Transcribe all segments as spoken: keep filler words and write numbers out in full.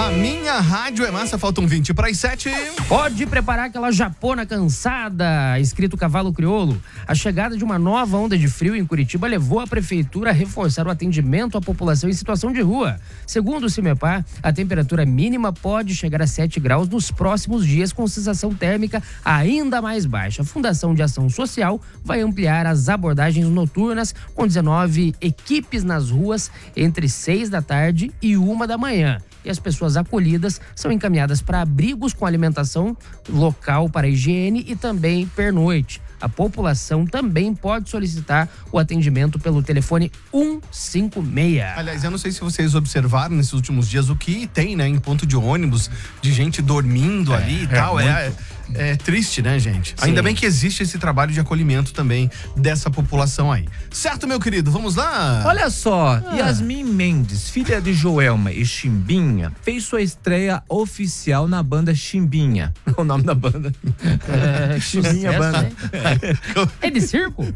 A minha rádio é massa, faltam vinte para as sete. Pode preparar aquela japona cansada, escrito Cavalo Crioulo. A chegada de uma nova onda de frio em Curitiba levou a prefeitura a reforçar o atendimento à população em situação de rua. Segundo o CIMEPAR, a temperatura mínima pode chegar a sete graus nos próximos dias, com sensação térmica ainda mais baixa. A Fundação de Ação Social vai ampliar as abordagens noturnas com dezenove equipes nas ruas entre seis da tarde e uma da manhã. E as pessoas acolhidas são encaminhadas para abrigos com alimentação local para higiene e também pernoite. A população também pode solicitar o atendimento pelo telefone cento e cinquenta e seis. Aliás, eu não sei se vocês observaram nesses últimos dias o que tem, né, em ponto de ônibus, de gente dormindo é, ali e é tal. É, é triste, né, gente? Sim. Ainda bem que existe esse trabalho de acolhimento também dessa população aí. Certo, meu querido? Vamos lá? Olha só, Ah. Yasmin Mendes, filha de Joelma e Chimbinha, fez sua estreia oficial na banda Chimbinha. O nome da banda. É, Chimbinha sucesso, Banda. né? É de circo?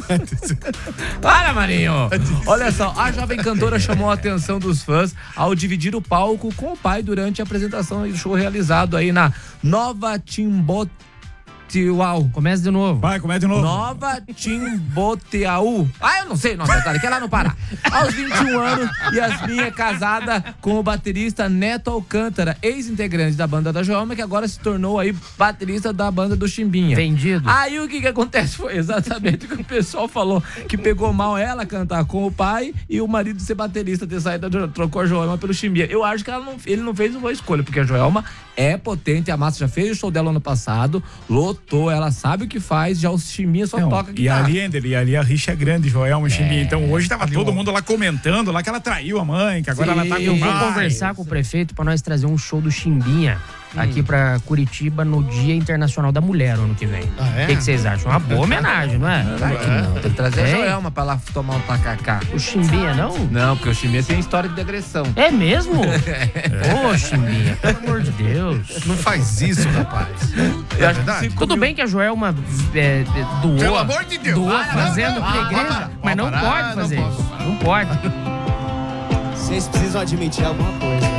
Para, Marinho! Olha só, a jovem cantora chamou a atenção dos fãs ao dividir o palco com o pai durante a apresentação do show realizado aí na Nova Timbotiuau. Começa de novo. Vai, começa de novo. Nova Timbotiuau. Ah, eu não sei o nome, detalhe, que é lá no Pará. Aos vinte e um anos, Yasmin é casada com o baterista Neto Alcântara, ex-integrante da banda da Joelma, que agora se tornou aí baterista da banda do Chimbinha. Vendido. Aí o que que acontece foi exatamente o que o pessoal falou, que pegou mal ela cantar com o pai e o marido ser baterista, ter saído, da- trocou a Joelma pelo Chimbinha. Eu acho que ela não, ele não fez uma boa escolha, porque a Joelma é potente, a Massa já fez o show dela ano passado, lotou, ela sabe o que faz, já o Chimbinha só Não, toca e guitarra. ali, Ender, e ali a rixa é grande, Joelma e Chimbinha. Então hoje tava ali, todo ó. mundo lá comentando lá que ela traiu a mãe, que agora Sim, ela tá com Eu o vou pai. conversar com o prefeito para nós trazer um show do Chimbinha aqui pra Curitiba no Dia Internacional da Mulher ano que vem. Ah, é? O que que vocês acham? Uma boa homenagem, não é? Vai que não, tem que trazer a Tem? Joelma pra lá tomar um tacacá. O Chimbinha não? Não, porque o Chimbinha tem história de agressão. É mesmo? Ô, Chimbinha, pelo amor de Deus. Não faz isso, rapaz. Eu acho verdade? que Tudo bem que a Joelma é, é, doou, Pelo amor de Deus. doou Para, fazendo não, pra não, igreja, para, mas não para, pode não fazer posso. isso. Não pode. Vocês precisam admitir alguma coisa.